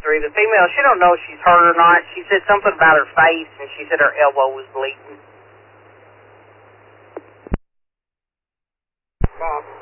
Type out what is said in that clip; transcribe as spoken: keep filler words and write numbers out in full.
through. The female, she don't know if she's hurt or not. She said something about her face, and she said her elbow was bleeding. Bob.